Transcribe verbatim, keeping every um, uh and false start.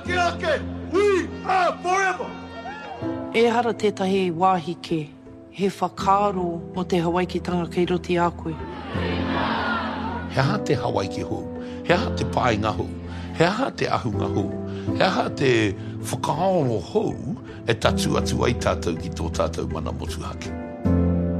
ake ake, we are forever. E hara tētahi wāhike, he whakaaro mo te Hawaiki-tanga kei roti a koe. He aha te Hawaiki hou, he aha te painga hou, he aha te ahunga hou, he aha te whakaaro hou e tatu atu ai tātou ki tō tātou mana motu hake.